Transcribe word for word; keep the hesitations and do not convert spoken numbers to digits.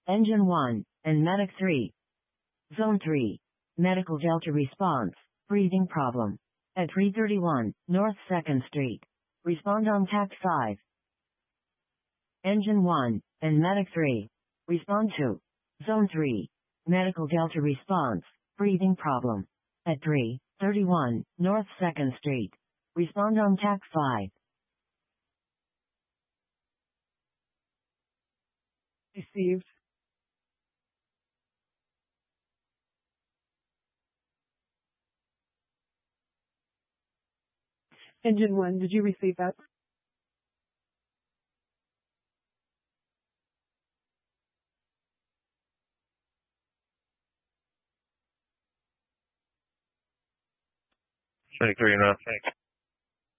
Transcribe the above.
Engine one, and Medic three. Zone three. Medical Delta response. Breathing problem. At three thirty-one, North second Street. Respond on T A C five. Engine one, and Medic three. Respond to. Zone three. Medical Delta response. Breathing problem. At three thirty-one, North second Street. Respond on T A C five. Received. Engine one, did you receive that? twenty-three and a half, thanks.